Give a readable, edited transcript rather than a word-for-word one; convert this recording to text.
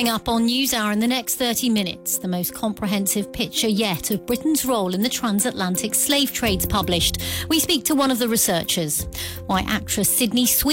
Coming up on NewsHour in the next 30 minutes, the most comprehensive picture yet of Britain's role in the transatlantic slave trades published. We speak to one of the researchers. Why actress Sydney Sweeney